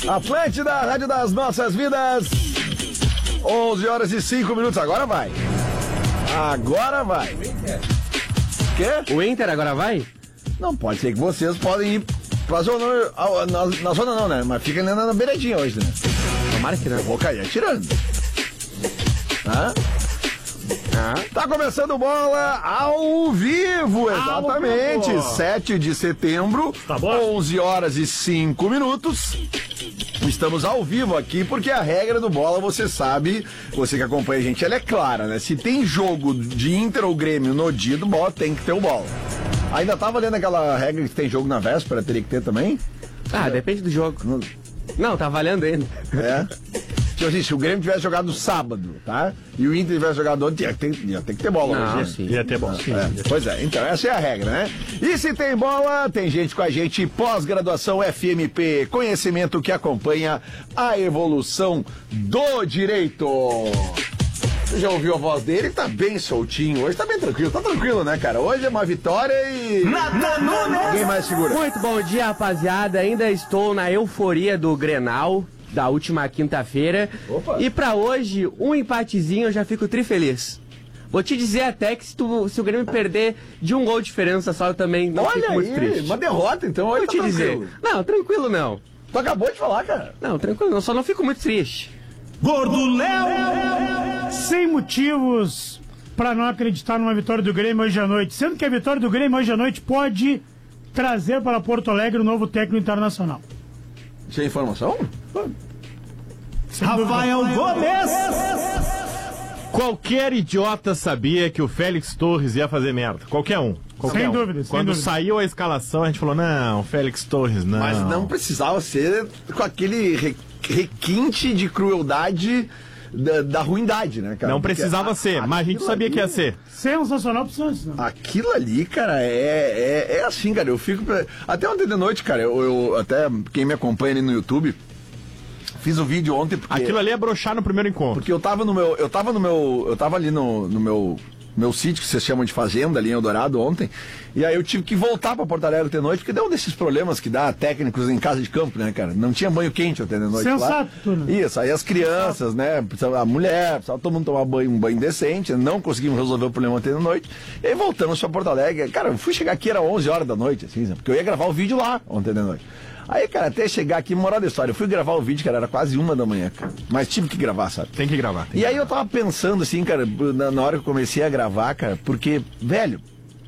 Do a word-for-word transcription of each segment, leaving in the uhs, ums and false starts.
Atlântida, Rádio das Nossas Vidas. onze horas e cinco minutos. Agora vai. Agora vai. Quê? O Inter agora vai? Não, pode ser que vocês podem ir pra zona. Na, na zona não, né? Mas fica na, na beiradinha hoje, né? Tomara que não. Eu vou cair atirando. Hã? Ah. Tá começando Bola ao vivo, exatamente. Ao vivo. sete de setembro, Tá bom? onze horas e cinco minutos. Estamos ao vivo aqui porque a regra do Bola, você sabe, você que acompanha a gente, ela é clara, né? Se tem jogo de Inter ou Grêmio no dia do Bola, tem que ter o Bola. Ainda tá valendo aquela regra que tem jogo na véspera, teria que ter também? Ah, depende do jogo. Não, Não, tá valendo ainda. é? Tipo assim, se o Grêmio tivesse jogado no sábado, tá? E o Inter tivesse jogado ontem, ia ter, ia ter que ter bola Não, hoje. sim. Ia ter bola. Sim, É, pois é, então essa é a regra, né? E se tem bola, tem gente com a gente, pós-graduação F M P, conhecimento que acompanha a evolução do direito. Você já ouviu a voz dele? Tá bem soltinho, hoje tá bem tranquilo, tá tranquilo, né, cara? Hoje é uma vitória e... Ninguém mais segura. Muito bom dia, rapaziada. Ainda estou na euforia do Grenal da última quinta-feira. Opa. E pra hoje, um empatezinho eu já fico trifeliz. Vou te dizer até que se, tu, se o Grêmio perder de um gol de diferença só, eu também não fico Olha muito aí, triste. uma derrota então, hoje Vou tá te tranquilo. dizer. Não, tranquilo não. Tu acabou de falar, cara. Não, tranquilo não, só não fico muito triste. Gordo Léo! Sem motivos para não acreditar numa vitória do Grêmio hoje à noite. Sendo que a vitória do Grêmio hoje à noite pode trazer para Porto Alegre o novo técnico internacional. Isso é informação? Rafael Gomes! Qualquer idiota sabia que o Félix Torres ia fazer merda. Qualquer um. Qualquer Sem um. dúvida, sem Quando dúvida. saiu a escalação, a gente falou, não, Félix Torres, não. Mas não precisava ser com aquele re- requinte de crueldade da, da ruindade, né, cara? Não Porque precisava a- ser, mas a gente aquilo sabia ali- que ia ser. Sensacional para o Santos. Aquilo ali, cara, é, é, é assim, cara, eu fico... pra- Até ontem de noite, cara, eu, eu até, quem me acompanha ali no YouTube, fiz o vídeo ontem porque... Aquilo ali é broxar no primeiro encontro. Porque eu tava no meu. Eu tava no meu. Eu tava ali no, no meu. Meu sítio, que vocês chamam de fazenda, ali em Eldorado, ontem. E aí eu tive que voltar pra Porto Alegre de noite, porque deu um desses problemas que dá técnicos em casa de campo, né, cara? Não tinha banho quente ontem de noite. Sensato, lá. Túlio. Isso, aí as crianças, né? precisava- A mulher, precisava todo mundo tomar banho, um banho decente. Não conseguimos resolver o problema ontem de noite. E aí voltamos pra Porto Alegre. Cara, eu fui chegar aqui, era onze horas da noite, assim, sabe? Porque eu ia gravar o vídeo lá ontem de noite. Aí, cara, até chegar aqui, moral da história, eu fui gravar o vídeo, cara, era quase uma da manhã, cara. Mas tive que gravar, sabe? Tem que gravar. tem E que aí eu tava pensando assim, cara, na, na hora que eu comecei a gravar, cara, porque, velho,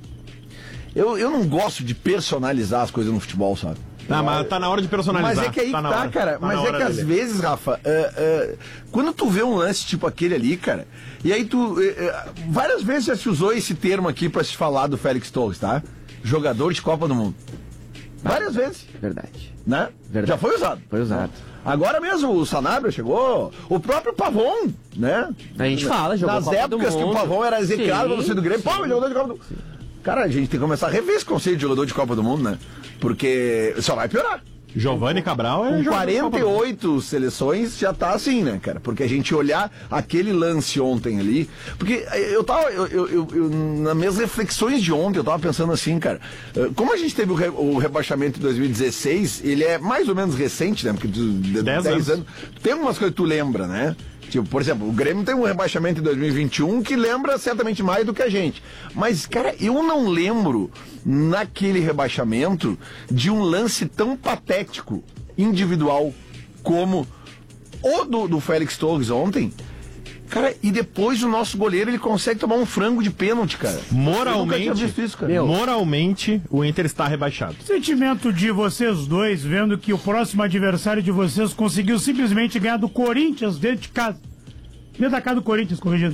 eu, eu não gosto de personalizar as coisas no futebol, sabe? Não, mas tá na hora de personalizar. Mas é que aí tá que na tá, hora. cara. Tá mas na é hora que às dele. vezes, Rafa, é, é, quando tu vê um lance tipo aquele ali, cara, e aí tu. É, é, várias vezes já se usou esse termo aqui pra se falar do Félix Torres, tá? Jogador de Copa do Mundo. Várias vezes, Verdade. né? Verdade. Já foi usado. Foi usado. Agora mesmo o Sanabria chegou, o próprio Pavon, né? A gente fala, jogou Nas Copa do épocas que o Mundo. Pavon era execrado Sim, pra você do Grêmio, pô, sim. jogador de Copa do Mundo. Cara, a gente tem que começar a rever esse conceito de jogador de Copa do Mundo, né? Porque só vai piorar. Giovanni Cabral é Com jogador de Copa quarenta e do Mundo. oito seleções já tá assim, né, cara? Porque a gente olhar aquele lance ontem ali. Porque eu tava. Eu, eu, eu, eu- nas minhas reflexões de ontem, eu tava pensando assim, cara. eh, Como a gente teve o, re- o rebaixamento em dois mil e dezesseis, ele é mais ou menos recente, né? Porque tu- de- Dez dez anos. Tem algumas coisas que tu lembra, né? Tipo, por exemplo, o Grêmio tem um rebaixamento em dois mil e vinte e um que lembra certamente mais do que a gente. Mas, cara, eu não lembro naquele rebaixamento de um lance tão patético, individual, como o do, do Félix Torres ontem. Cara, e depois o nosso goleiro ele consegue tomar um frango de pênalti, cara. Eu nunca Moralmente, tinha visto isso, cara. Meu. moralmente, o Inter está rebaixado. Sentimento de vocês dois, vendo que o próximo adversário de vocês conseguiu simplesmente ganhar do Corinthians dentro de casa. Dentro da casa do Corinthians, corrigido.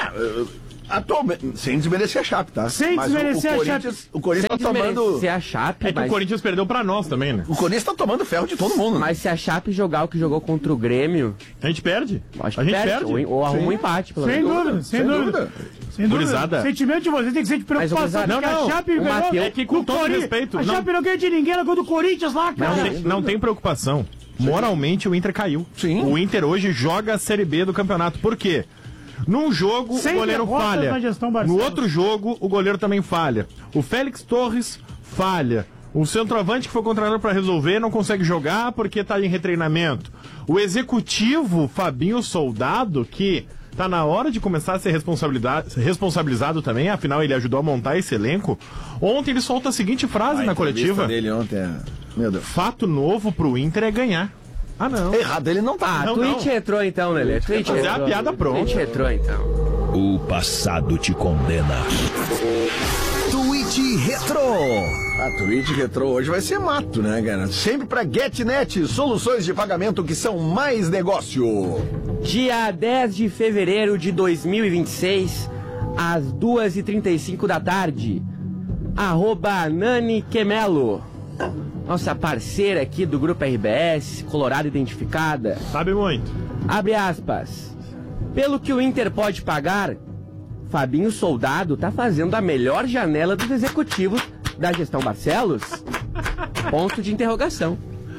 Atualmente, sem desmerecer a Chape, tá? Sem Mas o- desmerecer o, a Corinthians, Chape. o Corinthians Sem tá tomando. desmerecer a Chape, É que mas, o Corinthians perdeu pra nós também, né? O Corinthians tá tomando ferro de todo mundo, né? mas se a Chape jogar o que jogou contra o Grêmio, A gente perde. acho que a gente perde. perde. Ou, ou arruma um empate, pelo Sem menos. dúvida, sem, sem dúvida. dúvida. Sem dúvida. Gurizada. O sentimento de vocês tem que ser de preocupação. gurizada, porque não, não. a Chape O ganhou Mateus- É que com do todo Cori- respeito, A não- Chape não ganha de ninguém, ela ganhou do Corinthians lá, cara. Não tem, não tem preocupação. Moralmente, o Inter caiu. Sim. O Inter hoje joga a Série B do campeonato. Por quê? Num jogo, Sem o goleiro derrotas falha. na gestão No Barcelos. outro jogo, o goleiro também falha. O Félix Torres falha. O centroavante que foi contratado para resolver não consegue jogar porque tá em retreinamento. O executivo Fabinho Soldado, que tá na hora de começar a ser responsabilizado também, afinal ele ajudou a montar esse elenco. Ontem ele solta a seguinte frase a na coletiva. dele ontem é... Meu Deus. Fato novo pro Inter é ganhar. Ah, não. Errado ele não tá. Ah, não, tweet não. retrô então, Lelê. Tweet Fazer retrô. a piada pronta. Tweet retrô então. O passado te condena. Tweet Retro. A Twitch Retro hoje vai ser mato, né, cara? Sempre pra GetNet, soluções de pagamento que são mais negócio. Dia dez de fevereiro de dois mil e vinte e seis, às duas e trinta e cinco da tarde, arroba Nani Quemelo, nossa parceira aqui do Grupo R B S, Colorado Identificada, Sabe muito. abre aspas, pelo que o Inter pode pagar, Fabinho Soldado tá fazendo a melhor janela dos executivos da gestão Barcelos? Ponto de interrogação.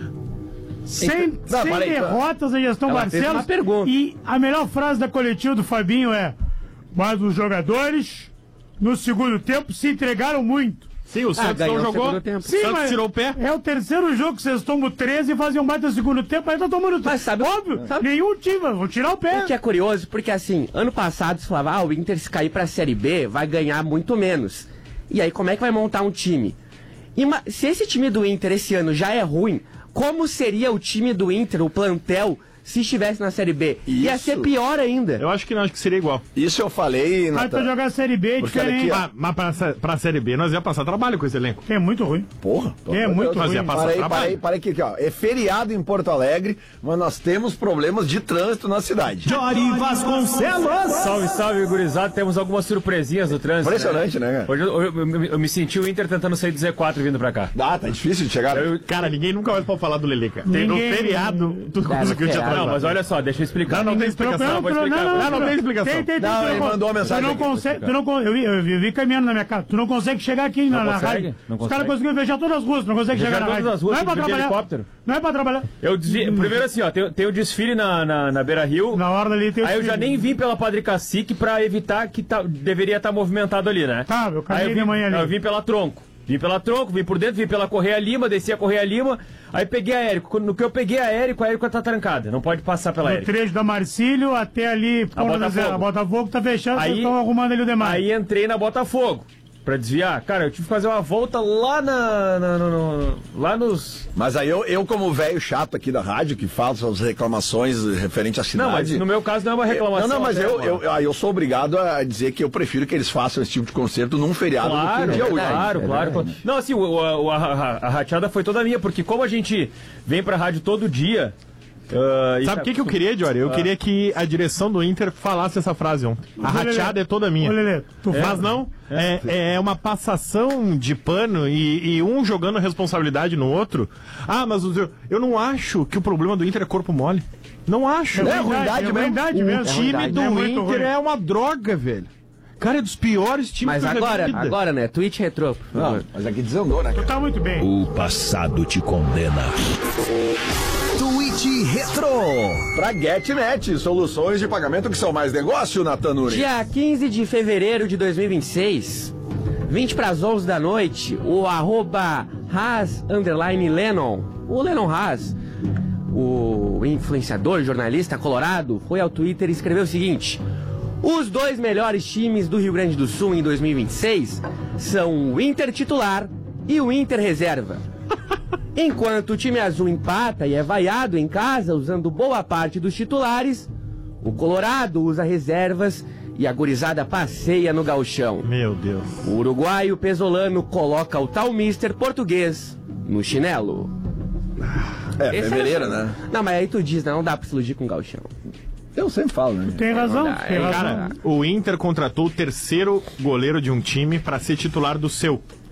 Sem, Não, sem peraí, derrotas da gestão Ela fez Barcelos. uma pergunta. E a melhor frase da coletiva do Fabinho é: mas os jogadores, no segundo tempo, se entregaram muito. Sim, o Ah, Santos ganhou não o jogou. segundo tempo. O Santos tirou o pé. É o terceiro jogo que vocês tomam treze e fazem um baita segundo tempo, aí tá tomando Mas sabe- óbvio, sabe- nenhum time, vão tirar o pé. O que é curioso, porque assim, ano passado se falava, ah, o Inter se cair pra Série B vai ganhar muito menos. E aí como é que vai montar um time? Ima- se esse time do Inter esse ano já é ruim, como seria o time do Inter, o plantel, se estivesse na Série B? Ia Isso. ser pior ainda. Eu acho que não, acho que seria igual. Isso eu falei, Aí pra Natan. jogar a Série B é Porque olha diferente. aqui, ó. Mas, mas pra, pra Série B nós ia passar trabalho com esse elenco. É muito ruim. Porra. pelo É amor de muito Deus. Nós ia ruim. passar Para aí, trabalho. para aí, para aí, aqui, aqui, ó. É feriado em Porto Alegre, mas nós temos problemas de trânsito na cidade. Jory Vasconcelos. Salve, salve, gurizada. Temos algumas surpresinhas no trânsito. Impressionante, né, cara? Hoje eu, eu- eu- eu me senti o Inter tentando sair do Z quatro vindo pra cá. Ah, tá difícil de chegar. Eu- cara, ninguém nunca mais pode falar do Lelê, cara. Tem no Ninguém- feriado, tu Cara, conseguiu te feriado. atrasar. Não, mas olha só, deixa eu explicar. Não, não tem explicação. Não, vou não, explicar. não, Ah, não tem explicação. Tem, tem, tem, Não, tu ele con- mandou uma mensagem Tu não aqui. consegue, tu não, con- eu, vi, eu vi, eu vi caminhando na minha casa. Tu não consegue chegar aqui na, na consegue? rádio. Não Os consegue? caras conseguiram fechar todas as ruas, tu não consegue Fechar chegar na todas rádio. as ruas, não é pra tem que vir de trabalhar. helicóptero. Não é pra trabalhar. Eu desvi... Primeiro assim, ó, tem, tem o desfile na, na, na Beira Rio. Na hora ali tem o Aí eu já filho. nem vim pela Padre Cacique pra evitar que tá, deveria estar movimentado ali, né? Tá, eu caminhei Aí eu vim, de manhã ali. Eu vim pela Tronco. Vim pela Tronco, vim por dentro, vim pela Correia Lima, desci a Correia Lima, aí peguei a Érico. Quando- No que eu peguei a Érico, a Érico tá trancada. Não pode passar pela Do Érico. trecho da Marcílio até ali, Ponta da Botafogo. Zé- a Botafogo tá fechando, Aí- vocês estão arrumando ali o demais. Aí entrei na Botafogo pra desviar. Cara, eu tive que fazer uma volta lá na. na- no- no- lá nos. Mas aí eu, eu como velho chato aqui da rádio, que faço as reclamações referente à cidade... Não, mas no meu caso não é uma reclamação. Não, não, mas até, eu, mano. eu, eu, eu sou obrigado a dizer que eu prefiro que eles façam esse tipo de concerto num feriado Claro, do que um dia útil. claro, é claro, claro. Não, assim, o, o- a, a, a rateada foi toda minha, porque como a gente vem pra rádio todo dia. ah, e Sabe tá- o que, que eu queria, Jory? Eu queria que a direção do Inter falasse essa frase ontem. A Ô, Lelê. rateada é toda minha. Ô, Lelê, tu Mas faz- não, é, é uma passação de pano e, e um jogando responsabilidade no outro. Ah, mas o- eu não acho que o problema do Inter é corpo mole. Não acho. É ruindade é mesmo. ruindade O mesmo. time ruindade. do É muito Inter ruim. é uma droga, velho. Cara, é dos piores times Mas da agora, vida. agora, né? Tweet retrô. por favor. Não, mas aqui desandou, né? cara? Tá muito bem. O passado te condena. Tweet Retro. Pra GetNet, soluções de pagamento que são mais negócio, Natan Nuri. Dia quinze de fevereiro de dois mil e vinte e seis, vinte para as onze da noite, o arroba Haas underline Lennon, o Lennon Haas, o influenciador, jornalista colorado, foi ao Twitter e escreveu o seguinte: os dois melhores times do Rio Grande do Sul em dois mil e vinte e seis são o Inter titular e o Inter reserva. Enquanto o time azul empata e é vaiado em casa usando boa parte dos titulares, o Colorado usa reservas e a gurizada passeia no gauchão. Meu Deus. O uruguaio pesolano coloca o tal mister português no chinelo. É, Esse fevereiro, é o- né? Não, mas aí tu diz, né? Não dá pra se iludir com o gauchão. Eu sempre falo, né? Tem razão, dá, tem é, razão. Cara, o Inter contratou o terceiro goleiro de um time pra ser titular do seu.